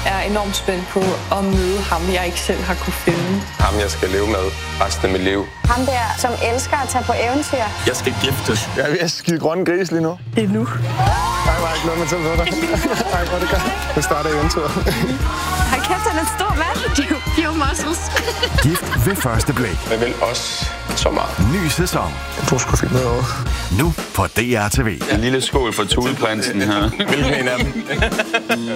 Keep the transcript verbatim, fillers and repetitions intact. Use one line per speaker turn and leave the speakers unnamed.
er enormt spændt på at møde ham, jeg ikke selv har kunne finde.
Ham, jeg skal leve med resten af mit liv.
Ham der, som elsker at tage på eventyr.
Jeg skal giftes.
Jeg er ved at skide grønne gris lige nu.
Endnu.
Nej, var ikke noget med til med dig. Nej, hvor det godt. Det starter eventyret.
Hold kæft, han er en stor mand. Pure muscles.
Gift ved første blik.
Jeg vil også så meget.
Ny sæson.
Du skulle finde noget over.
Nu på D R T V.
En lille skål for Thuleprinsen her.
Hvilken en af dem?